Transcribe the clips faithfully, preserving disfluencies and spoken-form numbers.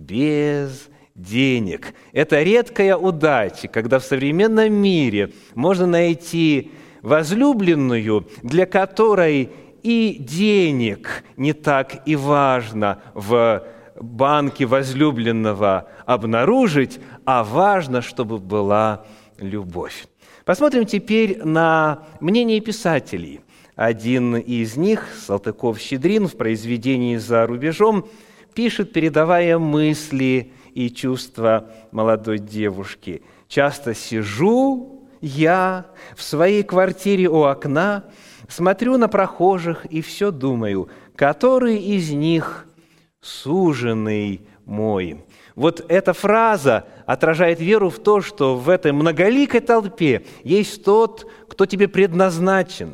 без денег. Это редкая удача, когда в современном мире можно найти возлюбленную, для которой и денег не так и важно в банке возлюбленного обнаружить, а важно, чтобы была любовь. Посмотрим теперь на мнение писателей. Один из них, Салтыков-Щедрин, в произведении «За рубежом» пишет, передавая мысли и чувства молодой девушки. «Часто сижу я в своей квартире у окна, смотрю на прохожих и все думаю, который из них суженый мой». Вот эта фраза отражает веру в то, что в этой многоликой толпе есть тот, кто тебе предназначен.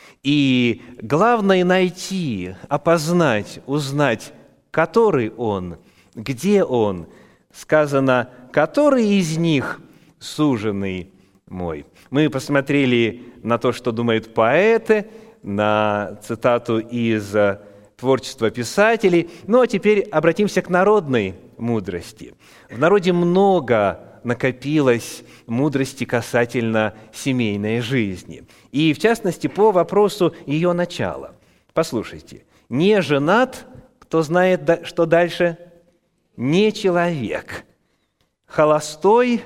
И главное найти, опознать, узнать, который он, где он. Сказано, который из них суженый мой. Мы посмотрели на то, что думают поэты, на цитату из творчества писателей. Ну, а теперь обратимся к народной мудрости. В народе много накопилось мудрости касательно семейной жизни. И, в частности, по вопросу ее начала. Послушайте. «Не женат, кто знает, что дальше? Не человек. Холостой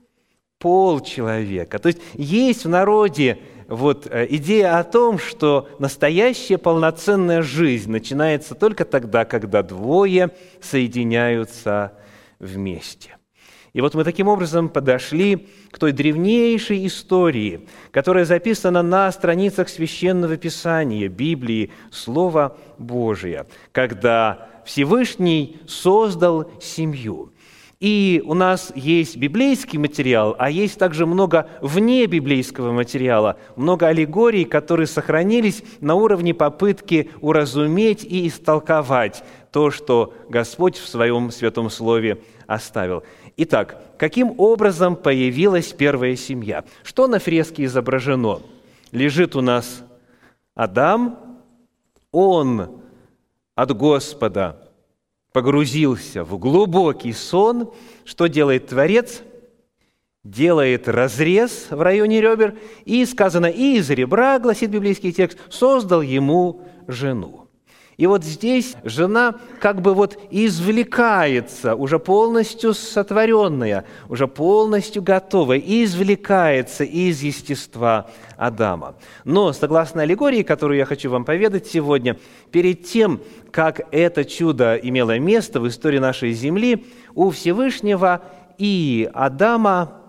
– полчеловека». То есть есть в народе вот идея о том, что настоящая полноценная жизнь начинается только тогда, когда двое соединяются вместе. И вот мы таким образом подошли к той древнейшей истории, которая записана на страницах Священного Писания, Библии, Слова Божия, когда Всевышний создал семью. И у нас есть библейский материал, а есть также много внебиблейского материала, много аллегорий, которые сохранились на уровне попытки уразуметь и истолковать то, что Господь в Своем Святом Слове оставил. Итак, каким образом появилась первая семья? Что на фреске изображено? Лежит у нас Адам, он от Господа погрузился в глубокий сон. Что делает Творец? Делает разрез в районе ребер, и сказано, и из ребра, гласит библейский текст, создал ему жену. И вот здесь жена как бы вот извлекается, уже полностью сотворенная, уже полностью готовая, и извлекается из естества Адама. Но, согласно аллегории, которую я хочу вам поведать сегодня, перед тем, как это чудо имело место в истории нашей земли, у Всевышнего и Адама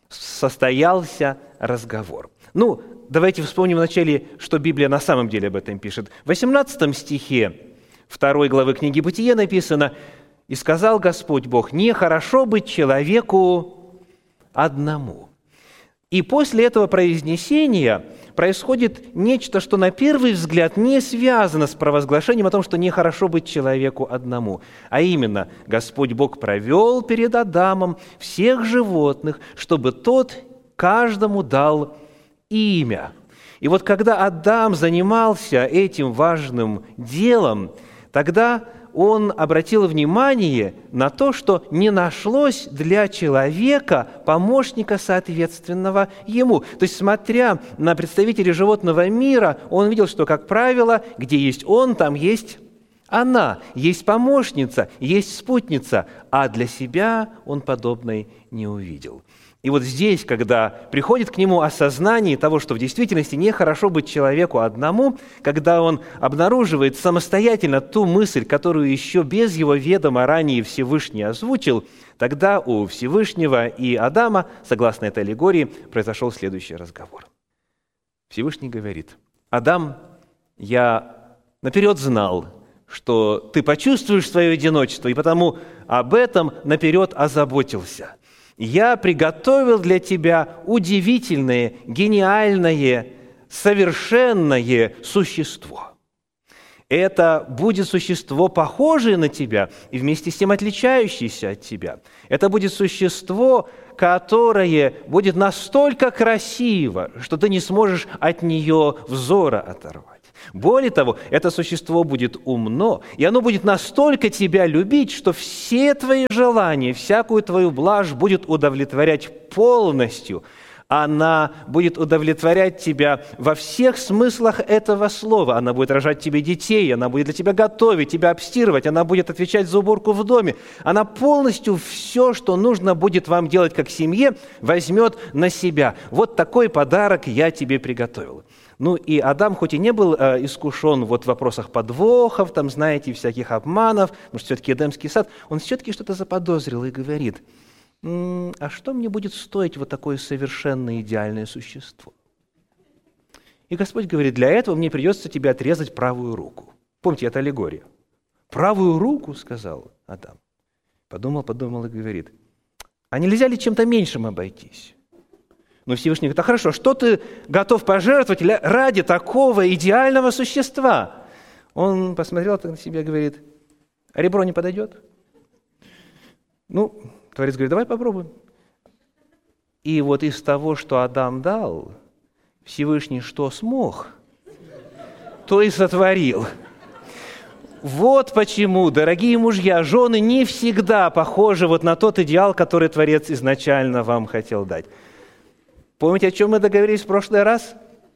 состоялся разговор. Ну, давайте вспомним вначале, что Библия на самом деле об этом пишет. В восемнадцатом стихе второй главы книги «Бытие» написано: «И сказал Господь Бог, нехорошо быть человеку одному». И после этого произнесения происходит нечто, что на первый взгляд не связано с провозглашением о том, что нехорошо быть человеку одному. А именно, Господь Бог провел перед Адамом всех животных, чтобы тот каждому дал имя. И вот когда Адам занимался этим важным делом, тогда он обратил внимание на то, что не нашлось для человека помощника, соответственного ему. То есть, смотря на представителей животного мира, он видел, что, как правило, где есть он, там есть она, есть помощница, есть спутница, а для себя он подобной не увидел. И вот здесь, когда приходит к нему осознание того, что в действительности нехорошо быть человеку одному, когда он обнаруживает самостоятельно ту мысль, которую еще без его ведома ранее Всевышний озвучил, тогда у Всевышнего и Адама, согласно этой аллегории, произошел следующий разговор. Всевышний говорит: «Адам, я наперед знал, что ты почувствуешь свое одиночество, и потому об этом наперед озаботился. Я приготовил для тебя удивительное, гениальное, совершенное существо. Это будет существо, похожее на тебя и вместе с тем отличающееся от тебя. Это будет существо, которое будет настолько красиво, что ты не сможешь от нее взора оторвать. Более того, это существо будет умно, и оно будет настолько тебя любить, что все твои желания, всякую твою блажь будет удовлетворять полностью. Она будет удовлетворять тебя во всех смыслах этого слова. Она будет рожать тебе детей, она будет для тебя готовить, тебя обстирывать, она будет отвечать за уборку в доме. Она полностью все, что нужно будет вам делать как семье, возьмет на себя. Вот такой подарок я тебе приготовил. Ну и Адам, хоть и не был э, искушен вот в вопросах подвохов, там, знаете, всяких обманов, потому что все-таки Эдемский сад, он все-таки что-то заподозрил и говорит: «М-м, а что мне будет стоить вот такое совершенно идеальное существо?» И Господь говорит: для этого мне придется тебе отрезать правую руку. Помните, это аллегория. «Правую руку», — сказал Адам. Подумал, подумал и говорит: а нельзя ли чем-то меньшим обойтись? Но Всевышний говорит: а хорошо, что ты готов пожертвовать ради такого идеального существа? Он посмотрел на себя и говорит: а ребро не подойдет? Ну, Творец говорит: давай попробуем. И вот из того, что Адам дал, Всевышний что смог, то и сотворил. Вот почему, дорогие мужья, жены не всегда похожи вот на тот идеал, который Творец изначально вам хотел дать. Помните, о чем мы договорились в прошлый раз?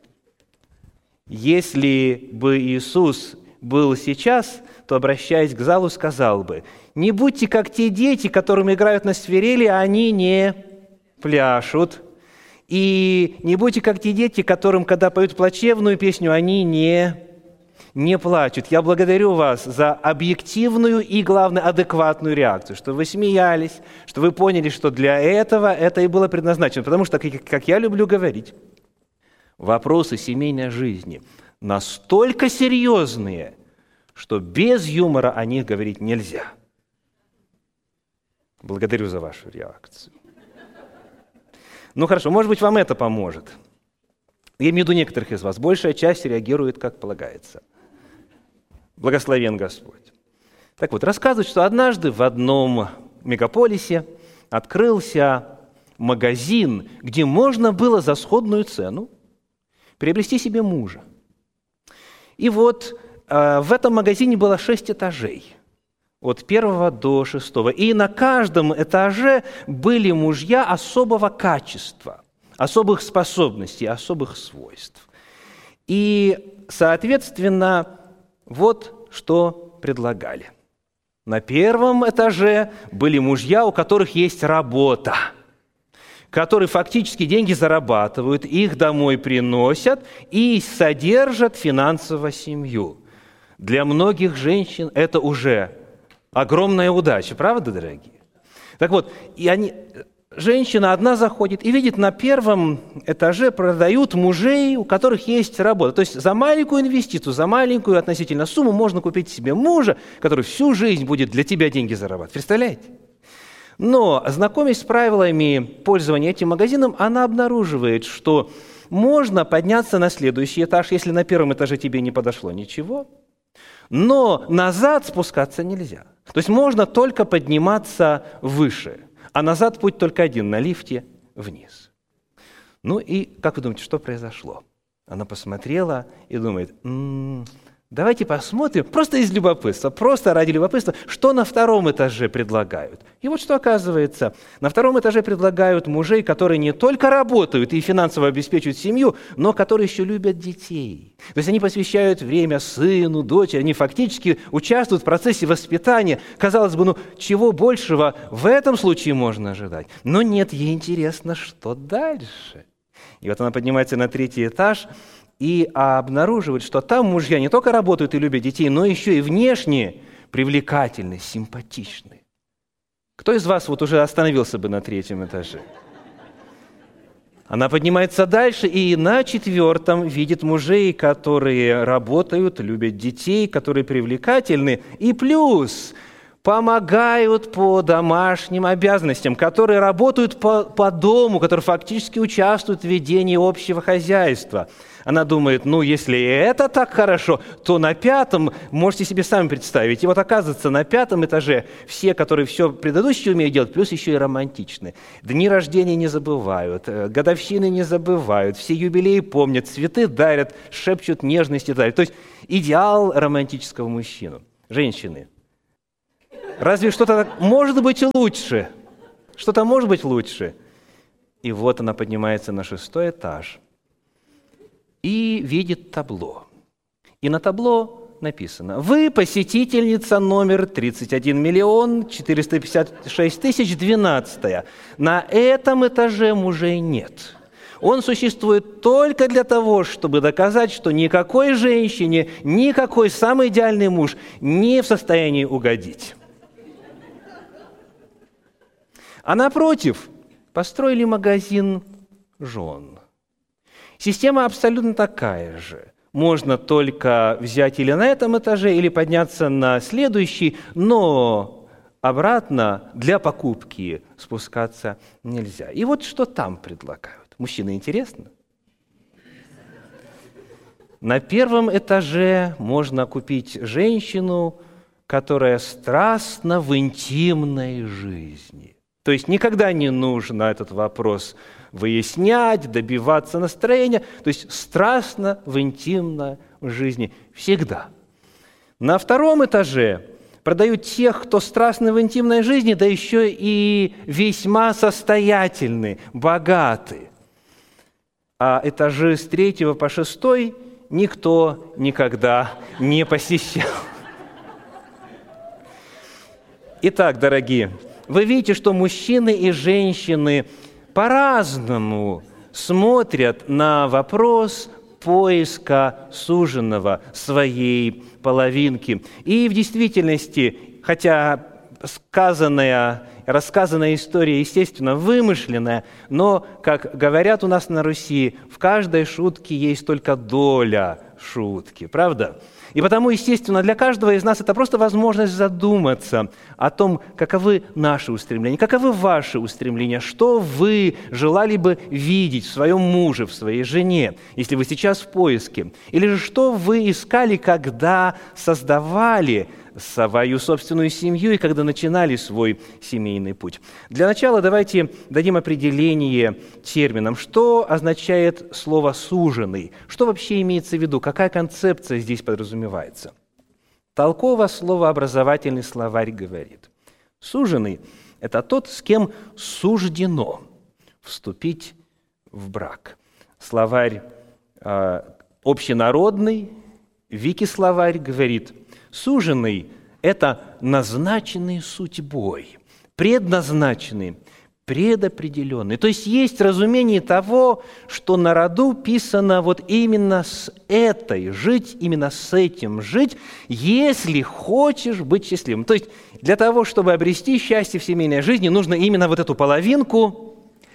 Если бы Иисус был сейчас, то, обращаясь к залу, сказал бы: не будьте как те дети, которым играют на свирели, а они не пляшут. И не будьте как те дети, которым, когда поют плачевную песню, они не, не плачут. Я благодарю вас за объективную и, главное, адекватную реакцию, что вы смеялись, что вы поняли, что для этого это и было предназначено. Потому что, как я люблю говорить, вопросы семейной жизни настолько серьезные, что без юмора о них говорить нельзя. Благодарю за вашу реакцию. Ну хорошо, может быть, вам это поможет. Я имею в виду некоторых из вас. Большая часть реагирует, как полагается. Благословен Господь. Так вот, рассказывают, что однажды в одном мегаполисе открылся магазин, где можно было за сходную цену приобрести себе мужа. И вот э, в этом магазине было шесть этажей, от первого до шестого. И на каждом этаже были мужья особого качества, особых способностей, особых свойств. И, соответственно, вот что предлагали. На первом этаже были мужья, у которых есть работа, которые фактически деньги зарабатывают, их домой приносят и содержат финансово семью. Для многих женщин это уже огромная удача, правда, дорогие? Так вот, и они, женщина одна заходит и видит, на первом этаже продают мужей, у которых есть работа. То есть за маленькую инвестицию, за маленькую относительно сумму можно купить себе мужа, который всю жизнь будет для тебя деньги зарабатывать. Представляете? Но, знакомясь с правилами пользования этим магазином, она обнаруживает, что можно подняться на следующий этаж, если на первом этаже тебе не подошло ничего, но назад спускаться нельзя. То есть можно только подниматься выше, а назад путь только один, на лифте вниз. Ну и, как вы думаете, что произошло? Она посмотрела и думает: м-м, давайте посмотрим, просто из любопытства, просто ради любопытства, что на втором этаже предлагают. И вот что оказывается. На втором этаже предлагают мужей, которые не только работают и финансово обеспечивают семью, но которые еще любят детей. То есть они посвящают время сыну, дочери, они фактически участвуют в процессе воспитания. Казалось бы, ну чего большего в этом случае можно ожидать? Но нет, ей интересно, что дальше. И вот она поднимается на третий этаж и обнаруживает, что там мужья не только работают и любят детей, но еще и внешне привлекательны, симпатичны. Кто из вас вот уже остановился бы на третьем этаже? Она поднимается дальше и на четвертом видит мужей, которые работают, любят детей, которые привлекательны, и плюс помогают по домашним обязанностям, которые работают по, по дому, которые фактически участвуют в ведении общего хозяйства. Она думает, ну, если это так хорошо, то на пятом, можете себе сами представить. И вот оказывается, на пятом этаже все, которые все предыдущее умеют делать, плюс еще и романтичны. Дни рождения не забывают, годовщины не забывают, все юбилеи помнят, цветы дарят, шепчут, нежности дарят. То есть идеал романтического мужчины. Женщины. Разве что-то может быть лучше? Что-то может быть лучше? И вот она поднимается на шестой этаж и видит табло. И на табло написано: «Вы посетительница номер тридцать один миллион четыреста пятьдесят шесть тысяч двенадцать. На этом этаже мужей нет. Он существует только для того, чтобы доказать, что никакой женщине, никакой самый идеальный муж не в состоянии угодить». А напротив построили магазин жен. Система абсолютно такая же. Можно только взять или на этом этаже, или подняться на следующий, но обратно для покупки спускаться нельзя. И вот что там предлагают. Мужчины, интересно? На первом этаже можно купить женщину, которая страстна в интимной жизни. То есть никогда не нужно этот вопрос выяснять, добиваться настроения. То есть страстно в интимной жизни всегда. На втором этаже продают тех, кто страстны в интимной жизни, да еще и весьма состоятельны, богаты. А этажи с третьего по шестой никто никогда не посещал. Итак, дорогие, вы видите, что мужчины и женщины по-разному смотрят на вопрос поиска суженого своей половинки. И в действительности, хотя сказанная, рассказанная история, естественно, вымышленная, но, как говорят у нас на Руси, в каждой шутке есть только доля шутки, правда? И потому, естественно, для каждого из нас это просто возможность задуматься о том, каковы наши устремления, каковы ваши устремления, что вы желали бы видеть в своем муже, в своей жене, если вы сейчас в поиске, или же что вы искали, когда создавали свою собственную семью и когда начинали свой семейный путь. Для начала давайте дадим определение терминам. Что означает слово «суженый»? Что вообще имеется в виду? Какая концепция здесь подразумевается? Толково-словообразовательный словарь говорит: суженый – это тот, с кем суждено вступить в брак. Словарь э, общенародный, Вики-словарь говорит: суженый – это назначенный судьбой, предназначенный, предопределенный. То есть есть разумение того, что на роду писано вот именно с этой жить, именно с этим жить, если хочешь быть счастливым. То есть для того, чтобы обрести счастье в семейной жизни, нужно именно вот эту половинку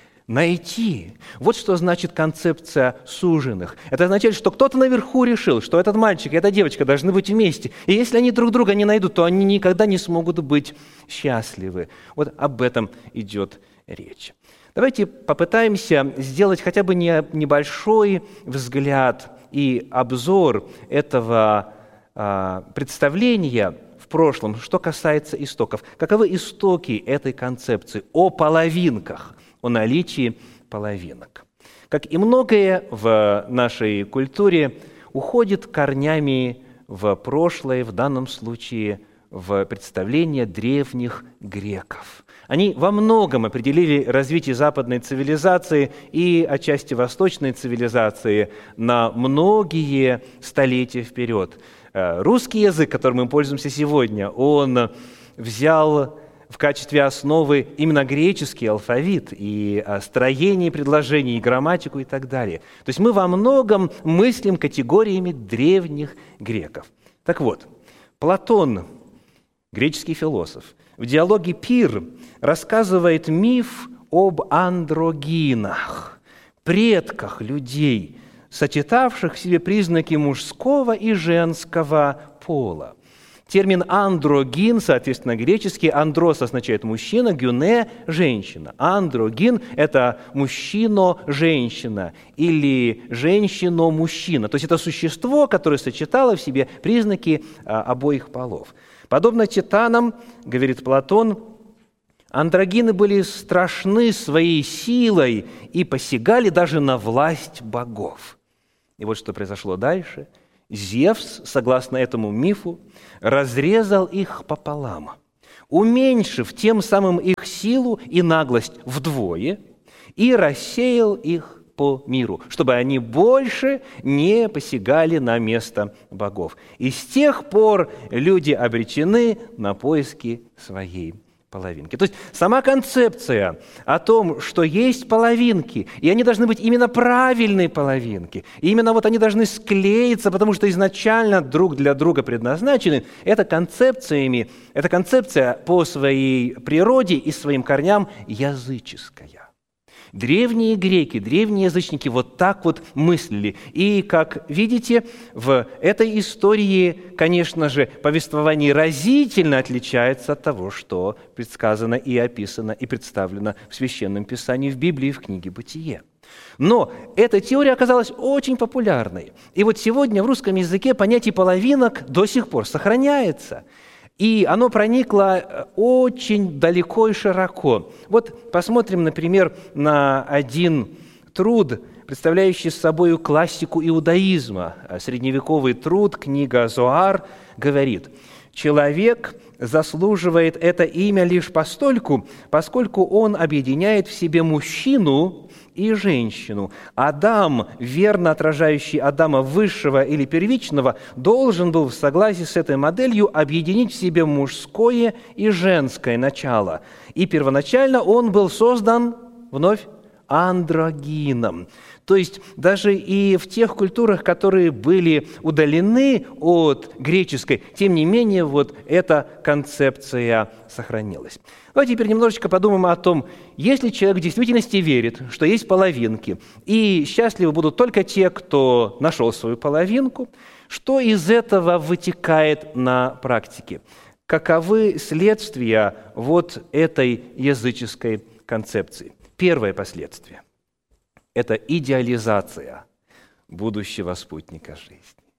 найти. Вот что значит концепция суженых. Это означает, что кто-то наверху решил, что этот мальчик и эта девочка должны быть вместе. И если они друг друга не найдут, то они никогда не смогут быть счастливы. Вот об этом идет речь. Давайте попытаемся сделать хотя бы небольшой взгляд и обзор этого а, представления в прошлом, что касается истоков. Каковы истоки этой концепции о половинках, о наличии половинок? Как и многое в нашей культуре, уходит корнями в прошлое, в данном случае в представление древних греков. Они во многом определили развитие западной цивилизации и отчасти восточной цивилизации на многие столетия вперед. Русский язык, которым мы пользуемся сегодня, он взял в качестве основы именно греческий алфавит и строение предложений, и грамматику и так далее. То есть мы во многом мыслим категориями древних греков. Так вот, Платон, греческий философ, в диалоге «Пир» рассказывает миф об андрогинах, предках людей, сочетавших в себе признаки мужского и женского пола. Термин «андрогин», соответственно, греческий «андрос» означает «мужчина», «гюне» – «женщина». «Андрогин» – это «мужчина-женщина» или «женщина-мужчина». То есть это существо, которое сочетало в себе признаки а, обоих полов. Подобно титанам, говорит Платон, андрогины были страшны своей силой и посягали даже на власть богов. И вот что произошло дальше. Зевс, согласно этому мифу, разрезал их пополам, уменьшив тем самым их силу и наглость вдвое, и рассеял их по миру, чтобы они больше не посягали на место богов. И с тех пор люди обречены на поиски своей половинки. То есть сама концепция о том, что есть половинки, и они должны быть именно правильные половинки, и именно вот они должны склеиться, потому что изначально друг для друга предназначены, это концепциями, эта концепция по своей природе и своим корням языческая. Древние греки, древние язычники вот так вот мыслили. И, как видите, в этой истории, конечно же, повествование разительно отличается от того, что предсказано и описано, и представлено в Священном Писании, в Библии, в книге «Бытие». Но эта теория оказалась очень популярной. И вот сегодня в русском языке понятие половинок до сих пор сохраняется. И оно проникло очень далеко и широко. Вот посмотрим, например, на один труд, представляющий собой классику иудаизма. Средневековый труд, книга Зоар, говорит: «Человек заслуживает это имя лишь постольку, поскольку он объединяет в себе мужчину и женщину. Адам, верно отражающий Адама высшего или первичного, должен был в согласии с этой моделью объединить в себе мужское и женское начало. И первоначально он был создан вновь андрогином». То есть даже и в тех культурах, которые были удалены от греческой, тем не менее вот эта концепция сохранилась. Давайте теперь немножечко подумаем о том, если человек в действительности верит, что есть половинки, и счастливы будут только те, кто нашел свою половинку, что из этого вытекает на практике? Каковы следствия вот этой языческой концепции? Первое последствие – это идеализация будущего спутника жизни.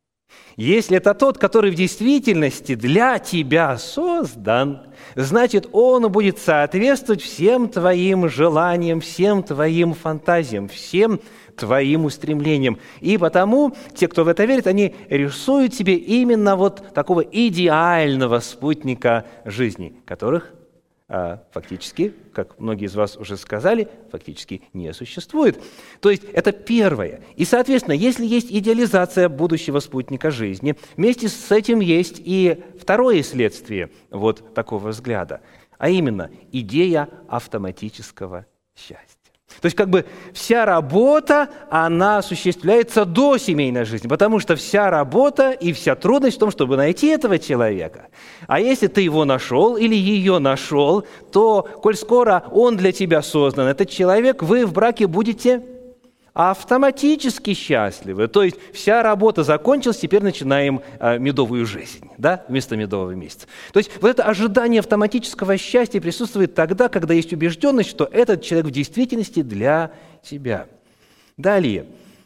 Если это тот, который в действительности для тебя создан, значит, он будет соответствовать всем твоим желаниям, всем твоим фантазиям, всем твоим устремлениям. И потому те, кто в это верит, они рисуют себе именно вот такого идеального спутника жизни, которых а фактически, как многие из вас уже сказали, фактически не существует. То есть это первое. И, соответственно, если есть идеализация будущего спутника жизни, вместе с этим есть и второе следствие вот такого взгляда, а именно идея автоматического счастья. То есть как бы вся работа, она осуществляется до семейной жизни, потому что вся работа и вся трудность в том, чтобы найти этого человека. А если ты его нашел или ее нашел, то, коль скоро он для тебя создан, этот человек, вы в браке будете автоматически счастливы. То есть вся работа закончилась, теперь начинаем а, медовую жизнь, да, вместо медового месяца. То есть вот это ожидание автоматического счастья присутствует тогда, когда есть убежденность, что этот человек в действительности для тебя. Далее,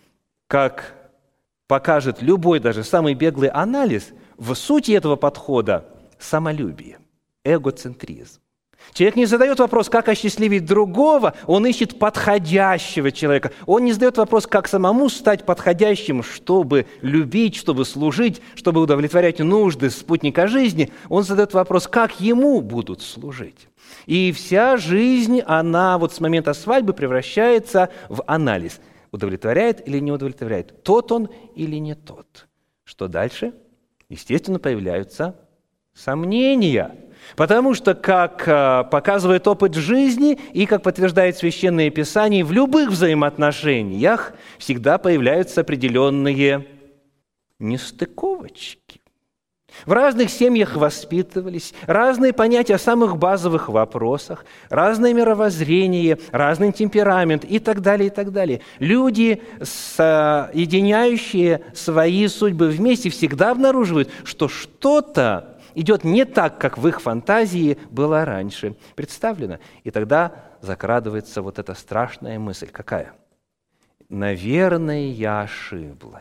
как покажет любой, даже самый беглый анализ, в сути этого подхода самолюбие, эгоцентризм. Человек не задает вопрос, как осчастливить другого, он ищет подходящего человека. Он не задает вопрос, как самому стать подходящим, чтобы любить, чтобы служить, чтобы удовлетворять нужды спутника жизни. Он задает вопрос, как ему будут служить. И вся жизнь, она вот с момента свадьбы превращается в анализ. Удовлетворяет или не удовлетворяет? Тот он или не тот? Что дальше? Естественно, появляются сомнения. Потому что, как показывает опыт жизни и как подтверждает Священное Писание, в любых взаимоотношениях всегда появляются определенные нестыковочки. В разных семьях воспитывались разные понятия о самых базовых вопросах, разное мировоззрение, разный темперамент и так далее, и так далее. Люди, соединяющие свои судьбы вместе, всегда обнаруживают, что что-то идет не так, как в их фантазии было раньше представлено. И тогда закрадывается вот эта страшная мысль. Какая? Наверное, я ошиблась.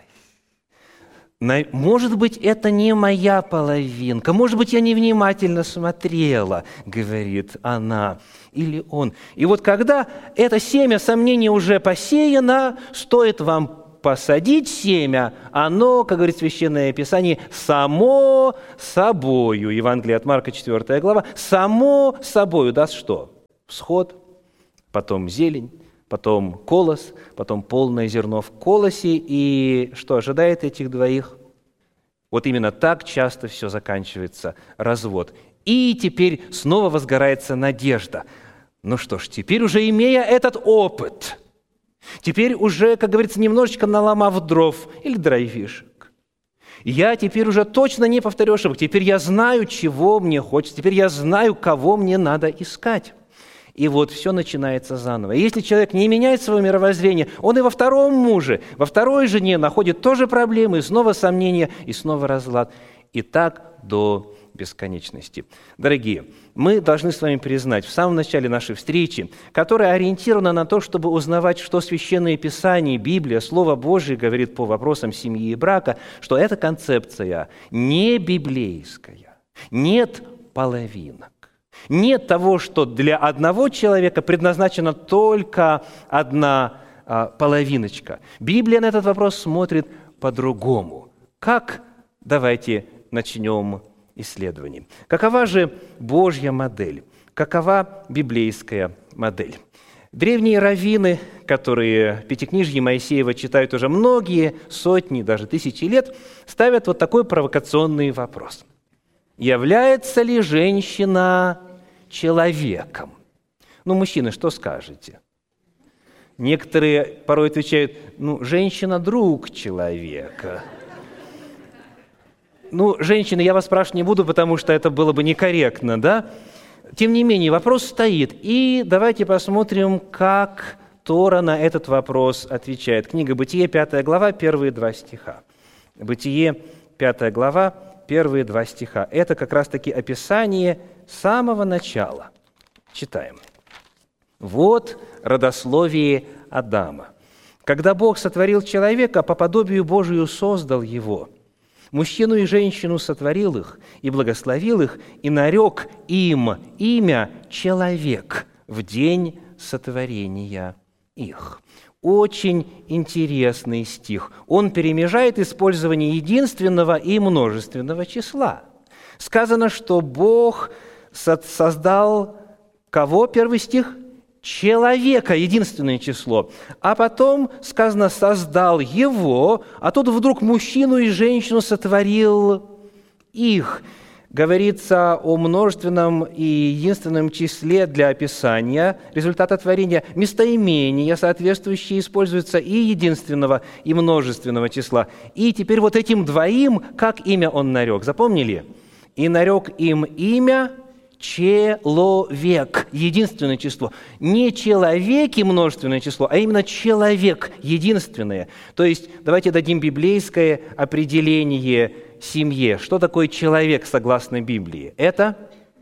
Может быть, это не моя половинка, может быть, я невнимательно смотрела, говорит она или он. И вот когда это семя сомнения уже посеяно, стоит вам посадить семя, оно, как говорит Священное Писание, само собою, Евангелие от Марка, четвёртая глава, само собою даст что? Всход, потом зелень, потом колос, потом полное зерно в колосе. И что ожидает этих двоих? Вот именно так часто все заканчивается, развод. И теперь снова возгорается надежда. Ну что ж, теперь уже имея этот опыт, теперь уже, как говорится, немножечко наломав дров или дровишек, я теперь уже точно не повторю ошибок. Теперь я знаю, чего мне хочется, теперь я знаю, кого мне надо искать. И вот все начинается заново. И если человек не меняет свое мировоззрение, он и во втором муже, во второй жене находит тоже проблемы, и снова сомнения, и снова разлад. И так до бесконечности. Дорогие, мы должны с вами признать в самом начале нашей встречи, которая ориентирована на то, чтобы узнавать, что Священное Писание, Библия, Слово Божие говорит по вопросам семьи и брака, что эта концепция не библейская, нет половинок. Нет того, что для одного человека предназначена только одна а, половиночка. Библия на этот вопрос смотрит по-другому. Как? Давайте начнем исследование. Какова же Божья модель? Какова библейская модель? Древние раввины, которые Пятикнижье Моисеева читают уже многие сотни, даже тысячи лет, ставят вот такой провокационный вопрос. Является ли женщина человеком? Ну, мужчины, что скажете? Некоторые порой отвечают, ну, женщина – друг человека. Ну, женщины, я вас спрашивать не буду, потому что это было бы некорректно, да? Тем не менее, вопрос стоит. И давайте посмотрим, как Тора на этот вопрос отвечает. Книга Бытие, пятая глава, первые два стиха. Бытие, пятая глава, первые два стиха. Это как раз-таки описание самого начала. Читаем. «Вот родословие Адама. Когда Бог сотворил человека, по подобию Божию создал его. Мужчину и женщину сотворил их, и благословил их, и нарек им имя «человек» в день сотворения их». Очень интересный стих. Он перемежает использование единственного и множественного числа. Сказано, что Бог создал кого? Первый стих? Человека, единственное число. А потом сказано, создал его, а тут вдруг мужчину и женщину сотворил их. Говорится о множественном и единственном числе для описания результата творения. Местоимения, соответствующие, используются и единственного, и множественного числа. И теперь вот этим двоим, как имя он нарек? Запомнили? И нарек им имя человек, единственное число. Не человек и множественное число, а именно человек, единственное. То есть давайте дадим библейское определение семье. Что такое человек, согласно Библии? Это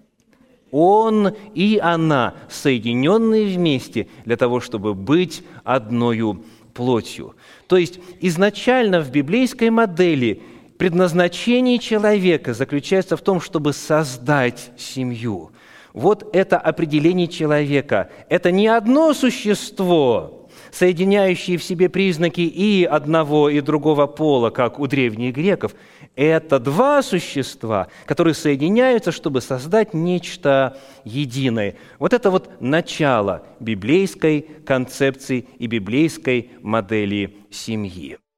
он и она, соединенные вместе для того, чтобы быть одною плотью. То есть изначально в библейской модели предназначение человека заключается в том, чтобы создать семью. Вот это определение человека. Это не одно существо, соединяющее в себе признаки и одного, и другого пола, как у древних греков. Это два существа, которые соединяются, чтобы создать нечто единое. Вот это вот начало библейской концепции и библейской модели семьи.